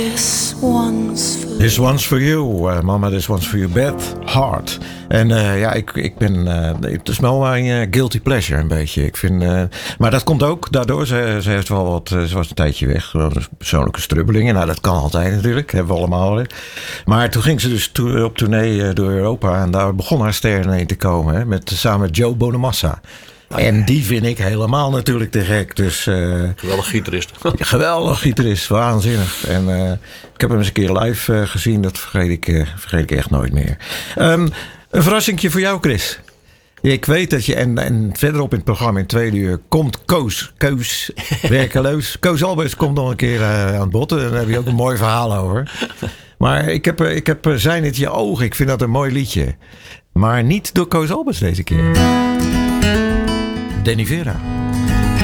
This one's for you, mama, this one's for you, Beth Hart. En ik ben, het is wel mijn guilty pleasure een beetje. Ik vind, maar dat komt ook daardoor, ze heeft wel wat, ze was een tijdje weg. Persoonlijke strubbelingen, nou dat kan altijd natuurlijk, hebben we allemaal. Maar toen ging ze dus op tournee door Europa en daar begon haar ster ineens te komen. Hè, samen met Joe Bonamassa. En die vind ik helemaal natuurlijk te gek. Dus, geweldig gitarist. Geweldig gitarist, waanzinnig. En ik heb hem eens een keer live gezien. Dat vergeet ik echt nooit meer. Een verrassingje voor jou, Chris. Ik weet dat je, en verderop in het programma in 2 uur komt Koos werkeloos. Koos Albers komt nog een keer aan het bod. Daar heb je ook een mooi verhaal over. Maar ik heb Zijn het je ogen. Ik vind dat een mooi liedje. Maar niet door Koos Albers deze keer. Danny Vera.